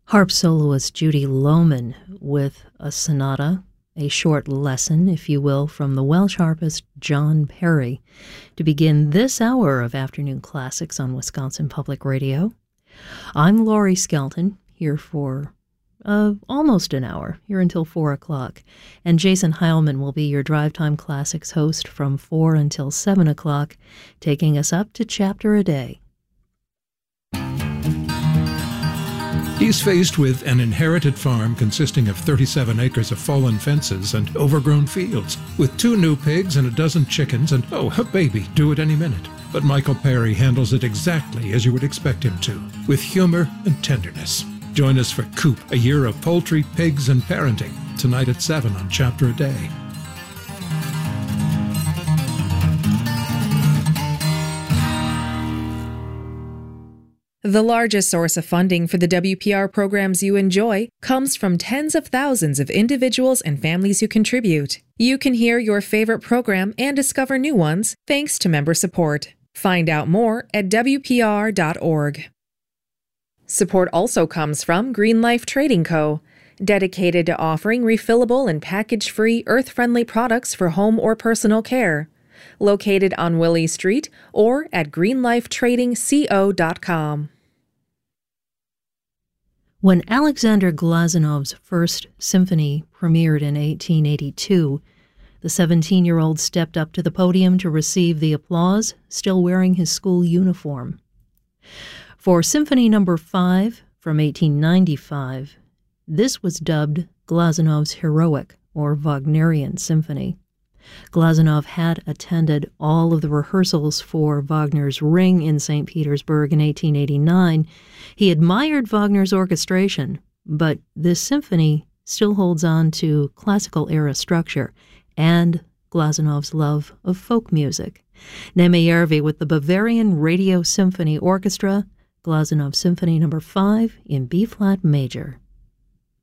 Harp soloist Judy Lohman with a sonata, a short lesson, if you will, from the Welsh harpist John Perry, to begin this hour of Afternoon Classics on Wisconsin Public Radio. I'm Laurie Skelton, here for almost an hour, here until 4 o'clock, and Jason Heilman will be your Drive Time Classics host from 4 until 7 o'clock, taking us up to chapter a day. He's faced with an inherited farm consisting of 37 acres of fallen fences and overgrown fields, with 2 new pigs and a dozen chickens and, a baby due at any minute. But Michael Perry handles it exactly as you would expect him to, with humor and tenderness. Join us for Coop, a year of poultry, pigs, and parenting, tonight at 7 on Chapter a Day. The largest source of funding for the WPR programs you enjoy comes from tens of thousands of individuals and families who contribute. You can hear your favorite program and discover new ones thanks to member support. Find out more at WPR.org. Support also comes from Green Life Trading Co., dedicated to offering refillable and package-free, earth-friendly products for home or personal care. Located on Willie Street or at greenlifetradingco.com. When Alexander Glazunov's First Symphony premiered in 1882, the 17-year-old stepped up to the podium to receive the applause, still wearing his school uniform. For Symphony No. 5 from 1895, this was dubbed Glazunov's Heroic, or Wagnerian Symphony. Glazunov had attended all of the rehearsals for Wagner's Ring in St. Petersburg in 1889. He admired Wagner's orchestration, but this symphony still holds on to classical-era structure and Glazunov's love of folk music. Neme Järvi with the Bavarian Radio Symphony Orchestra, Glazunov Symphony No. 5 in B-flat major.